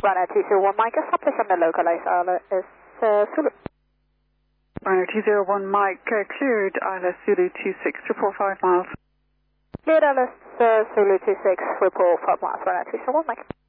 Runner 201 Mike, establish on the localized Isla is Zulu. Runner 201 Mike, cleared Isla Zulu 26, report 5 miles. Cleared Isla Zulu 26, report 5 miles, runner 201 Mike.